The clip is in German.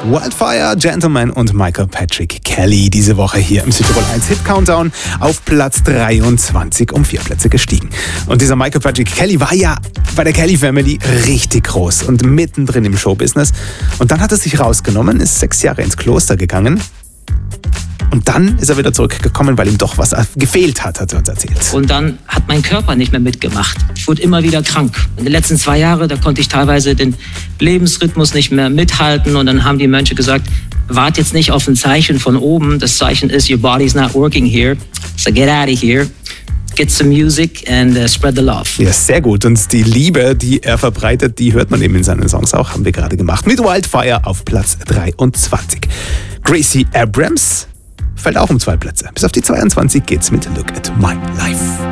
Wildfire, Gentleman und Michael Patrick Kelly diese Woche hier im Südtirol 1 Hit Countdown auf Platz 23 um 4 Plätze gestiegen. Und dieser Michael Patrick Kelly war ja bei der Kelly Family richtig groß und mittendrin im Showbusiness. Und dann hat er sich rausgenommen, ist 6 Jahre ins Kloster gegangen. Und dann ist er wieder zurückgekommen, weil ihm doch was gefehlt hat er uns erzählt. Und dann hat mein Körper nicht mehr mitgemacht. Ich wurde immer wieder krank. In den letzten 2 Jahren, da konnte ich teilweise den Lebensrhythmus nicht mehr mithalten. Und dann haben die Mönche gesagt, wart jetzt nicht auf ein Zeichen von oben. Das Zeichen ist, your body's not working here. So get out of here. Get some music and spread the love. Ja, sehr gut. Und die Liebe, die er verbreitet, die hört man eben in seinen Songs auch. Haben wir gerade gemacht. Mit Wildfire auf Platz 23. Gracie Abrams fällt auch um 2 Plätze. Bis auf die 22 geht's mit Look at My Life.